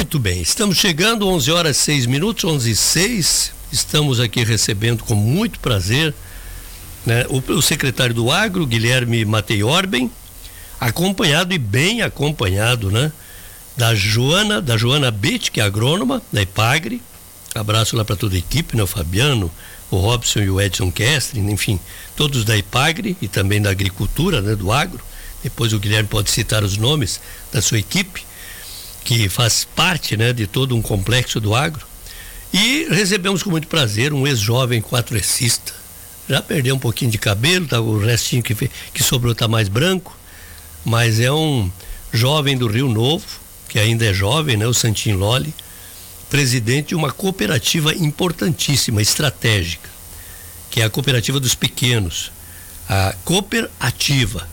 Muito bem, estamos chegando, 11 horas 6 minutos, 11h06. Estamos aqui recebendo com muito prazer, né, o secretário do Agro, Guilherme Mateiorben, acompanhado e bem acompanhado, né, da Joana Betti, que é agrônoma da Epagre. Abraço lá para toda a equipe, né, o Fabiano, o Robson e o Edson Kestrin, enfim, todos da Epagre e também da agricultura, né, do agro. Depois o Guilherme pode citar os nomes da sua equipe, que faz parte, né, de todo um complexo do agro. E recebemos com muito prazer um ex-jovem quatrocista. Já perdeu um pouquinho de cabelo, tá, o restinho que sobrou está mais branco, mas é um jovem do Rio Novo, que ainda é jovem, né, o Santinho Lolli, presidente de uma cooperativa importantíssima, estratégica, que é a Cooperativa dos Pequenos, a Cooperativa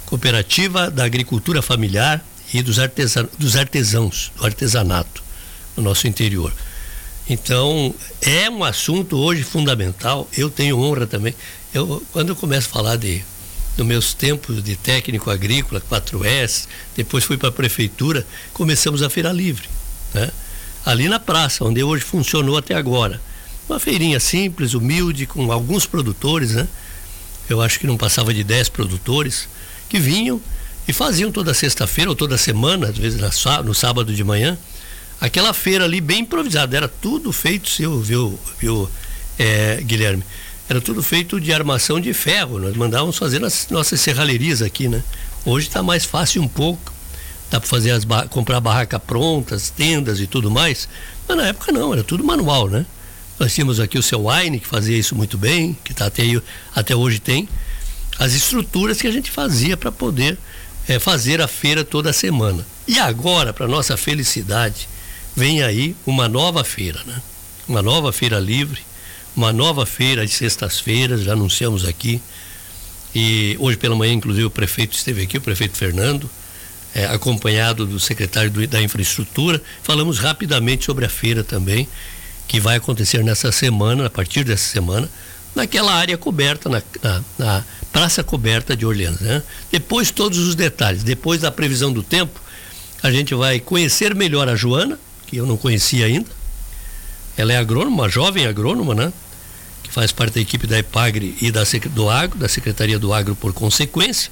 da Agricultura Familiar e dos artesãos, do artesanato no nosso interior. Então, é um assunto hoje fundamental. Eu tenho honra também. Quando eu começo a falar dos meus tempos de técnico agrícola, 4S, depois fui para a prefeitura, começamos a Feira Livre, né? Ali na praça, onde hoje funcionou até agora. Uma feirinha simples, humilde, com alguns produtores, né? Eu acho que não passava de 10 produtores que vinham e faziam toda sexta-feira ou toda semana, às vezes no sábado de manhã, aquela feira ali bem improvisada. Era tudo feito, viu, Guilherme? Era tudo feito de armação de ferro. Nós mandávamos fazer nas nossas serralherias aqui, né? Hoje está mais fácil um pouco. Dá para comprar barraca prontas, tendas e tudo mais. Mas na época não, era tudo manual, né? Nós tínhamos aqui o seu Wine, que fazia isso muito bem, que até hoje tem. As estruturas que a gente fazia para poder fazer a feira toda semana. E agora, para nossa felicidade, vem aí uma nova feira, né? Uma nova feira livre, uma nova feira de sextas-feiras, já anunciamos aqui. E hoje pela manhã, inclusive, o prefeito esteve aqui, o prefeito Fernando, acompanhado do secretário da Infraestrutura. Falamos rapidamente sobre a feira também, que vai acontecer nessa semana, a partir dessa semana, naquela área coberta, na praça coberta de Orleans, né? Depois todos os detalhes, depois da previsão do tempo, a gente vai conhecer melhor a Joana, que eu não conhecia ainda. Ela é agrônoma, uma jovem agrônoma, né? Que faz parte da equipe da Epagre e do Agro, da Secretaria do Agro por consequência.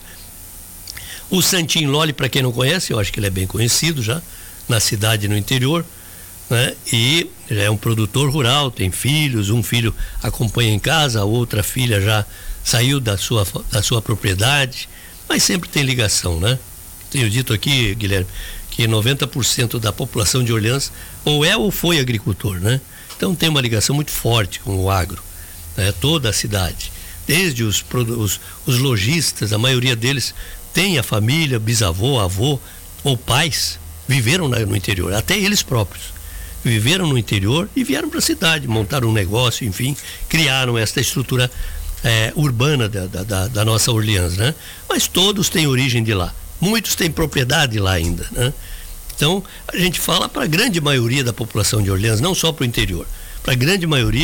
O Santinho Lolli, para quem não conhece, eu acho que ele é bem conhecido já, na cidade e no interior, né? E ele é um produtor rural, tem filhos, um filho acompanha em casa, a outra filha já saiu da sua propriedade, mas sempre tem ligação, né? Tenho dito aqui, Guilherme, que 90% da população de Orleans ou é ou foi agricultor, né? Então tem uma ligação muito forte com o agro, né? Toda a cidade, desde os lojistas, a maioria deles tem a família, bisavô, avô ou pais, viveram no interior, até eles próprios viveram no interior e vieram para a cidade, montaram um negócio, enfim, criaram esta estrutura urbana da nossa Orleans, né? Mas todos têm origem de lá, muitos têm propriedade lá ainda, né? Então a gente fala para a grande maioria da população de Orleans, não só para o interior, para a grande maioria